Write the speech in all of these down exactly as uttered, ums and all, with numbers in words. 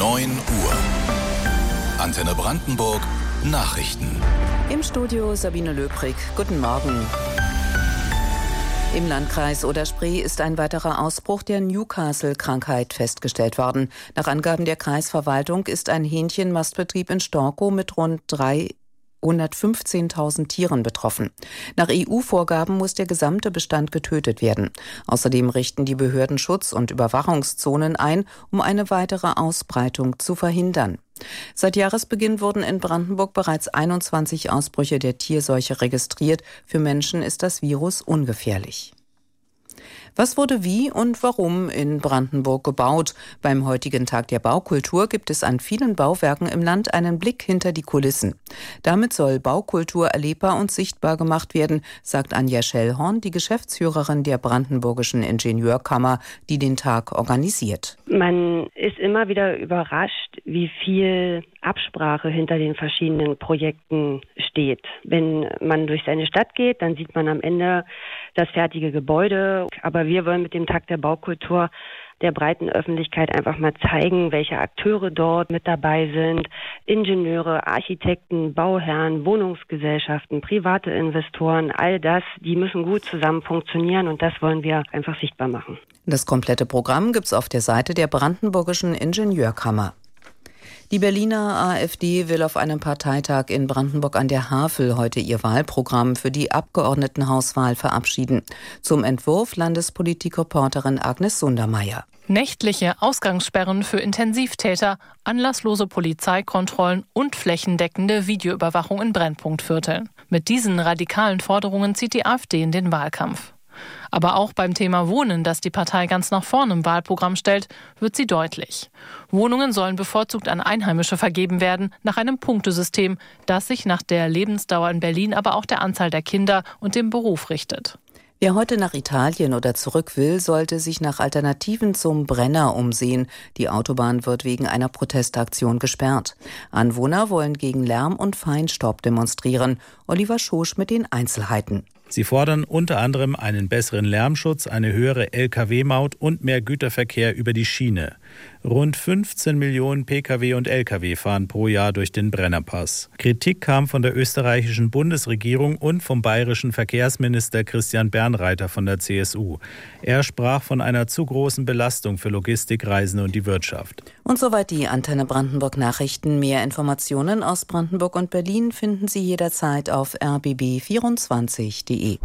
neun Uhr. Antenne Brandenburg Nachrichten. Im Studio Sabine Löbrig. Guten Morgen. Im Landkreis Oder-Spree ist ein weiterer Ausbruch der Newcastle-Krankheit festgestellt worden. Nach Angaben der Kreisverwaltung ist ein Hähnchenmastbetrieb in Storkow mit rund dreihundertfünfzehntausend Tieren betroffen. Nach E U-Vorgaben muss der gesamte Bestand getötet werden. Außerdem richten die Behörden Schutz- und Überwachungszonen ein, um eine weitere Ausbreitung zu verhindern. Seit Jahresbeginn wurden in Brandenburg bereits einundzwanzig Ausbrüche der Tierseuche registriert. Für Menschen ist das Virus ungefährlich. Was wurde wie und warum in Brandenburg gebaut? Beim heutigen Tag der Baukultur gibt es an vielen Bauwerken im Land einen Blick hinter die Kulissen. Damit soll Baukultur erlebbar und sichtbar gemacht werden, sagt Anja Schellhorn, die Geschäftsführerin der Brandenburgischen Ingenieurkammer, die den Tag organisiert. Man ist immer wieder überrascht, wie viel Absprache hinter den verschiedenen Projekten steht. Wenn man durch seine Stadt geht, dann sieht man am Ende das fertige Gebäude. Aber wir wollen mit dem Tag der Baukultur der breiten Öffentlichkeit einfach mal zeigen, welche Akteure dort mit dabei sind. Ingenieure, Architekten, Bauherren, Wohnungsgesellschaften, private Investoren, all das, die müssen gut zusammen funktionieren und das wollen wir einfach sichtbar machen. Das komplette Programm gibt's auf der Seite der Brandenburgischen Ingenieurkammer. Die Berliner AfD will auf einem Parteitag in Brandenburg an der Havel heute ihr Wahlprogramm für die Abgeordnetenhauswahl verabschieden. Zum Entwurf Landespolitikreporterin Agnes Sundermeier. Nächtliche Ausgangssperren für Intensivtäter, anlasslose Polizeikontrollen und flächendeckende Videoüberwachung in Brennpunktvierteln. Mit diesen radikalen Forderungen zieht die AfD in den Wahlkampf. Aber auch beim Thema Wohnen, das die Partei ganz nach vorne im Wahlprogramm stellt, wird sie deutlich. Wohnungen sollen bevorzugt an Einheimische vergeben werden, nach einem Punktesystem, das sich nach der Lebensdauer in Berlin, aber auch der Anzahl der Kinder und dem Beruf richtet. Wer heute nach Italien oder zurück will, sollte sich nach Alternativen zum Brenner umsehen. Die Autobahn wird wegen einer Protestaktion gesperrt. Anwohner wollen gegen Lärm und Feinstaub demonstrieren. Oliver Schosch mit den Einzelheiten. Sie fordern unter anderem einen besseren Lärmschutz, eine höhere L K W-Maut und mehr Güterverkehr über die Schiene. Rund fünfzehn Millionen P K W und L K W fahren pro Jahr durch den Brennerpass. Kritik kam von der österreichischen Bundesregierung und vom bayerischen Verkehrsminister Christian Bernreiter von der C S U. Er sprach von einer zu großen Belastung für Logistikreisende und die Wirtschaft. Und soweit die Antenne Brandenburg Nachrichten. Mehr Informationen aus Brandenburg und Berlin finden Sie jederzeit auf r b b vierundzwanzig punkt d e.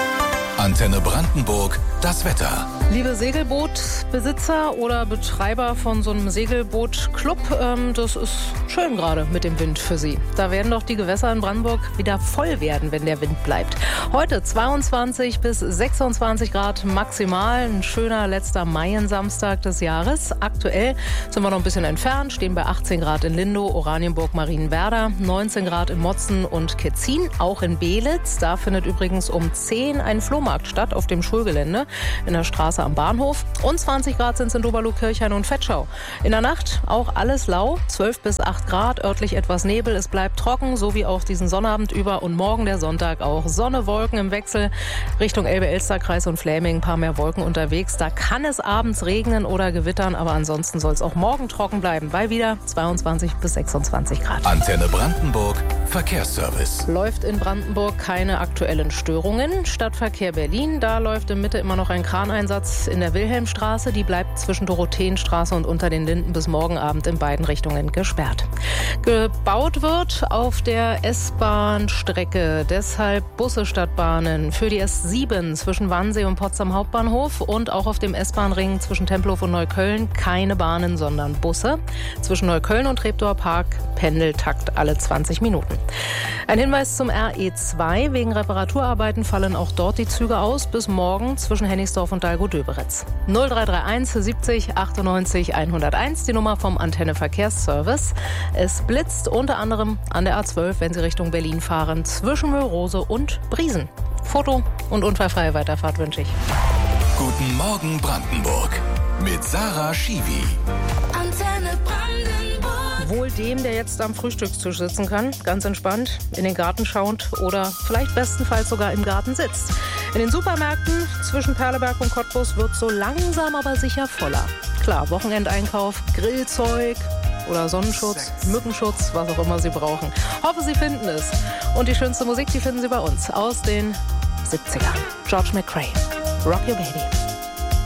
Antenne Brandenburg, das Wetter. Liebe Segelbootbesitzer oder Betreiber von so einem Segelbootclub, ähm, das ist schön gerade mit dem Wind für Sie. Da werden doch die Gewässer in Brandenburg wieder voll werden, wenn der Wind bleibt. Heute zweiundzwanzig bis sechsundzwanzig Grad maximal. Ein schöner letzter Maiensamstag des Jahres. Aktuell sind wir noch ein bisschen entfernt, stehen bei achtzehn Grad in Lindow, Oranienburg, Marienwerder, neunzehn Grad in Motzen und Ketzin, auch in Beelitz. Da findet übrigens um zehn ein Flohmarkt statt auf dem Schulgelände in der Straße am Bahnhof. Und zwanzig Grad sind es in Doberloh-Kirchhain und Vetschau. In der Nacht auch alles lau, zwölf bis acht Grad, örtlich etwas Nebel. Es bleibt trocken, so wie auch diesen Sonnabend über. Und morgen der Sonntag auch Sonne, Wolken im Wechsel. Richtung Elbe-Elster-Kreis und Fläming ein paar mehr Wolken unterwegs. Da kann es abends regnen oder gewittern, aber ansonsten soll es auch morgen trocken bleiben. Bei wieder zweiundzwanzig bis sechsundzwanzig Grad. Antenne Brandenburg, Verkehrsservice. Läuft in Brandenburg keine aktuellen Störungen. Stadtverkehr Berlin, da läuft in Mitte immer noch ein Kraneinsatz in der Wilhelmstraße. Die bleibt zwischen Dorotheenstraße und unter den Linden bis morgen Abend in beiden Richtungen gesperrt. Gebaut wird auf der S-Bahn-Strecke, deshalb Busse statt Bahnen für die S sieben zwischen Wannsee und Potsdam Hauptbahnhof und auch auf dem S-Bahn-Ring zwischen Tempelhof und Neukölln keine Bahnen, sondern Busse. Zwischen Neukölln und Treptower Park Pendeltakt alle zwanzig Minuten. Ein Hinweis zum R E zwei. Wegen Reparaturarbeiten fallen auch dort die Züge aus bis morgen zwischen Hennigsdorf und Dalgo-Döberitz. null drei drei eins siebzig achtundneunzig hunderteins, die Nummer vom Antenne Verkehrsservice. Es blitzt unter anderem an der A zwölf, wenn Sie Richtung Berlin fahren, zwischen Mühlrose und Briesen. Foto und unfallfreie Weiterfahrt wünsche ich. Guten Morgen Brandenburg mit Sarah Schiwi. Antenne Brandenburg. Wohl dem, der jetzt am Frühstückstisch sitzen kann, ganz entspannt, in den Garten schauend oder vielleicht bestenfalls sogar im Garten sitzt. In den Supermärkten zwischen Perleberg und Cottbus wird so langsam aber sicher voller. Klar, Wochenendeinkauf, Grillzeug, oder Sonnenschutz, Mückenschutz, was auch immer Sie brauchen. Hoffe, Sie finden es. Und die schönste Musik, die finden Sie bei uns aus den siebzigern. George McCrae, Rock Your Baby.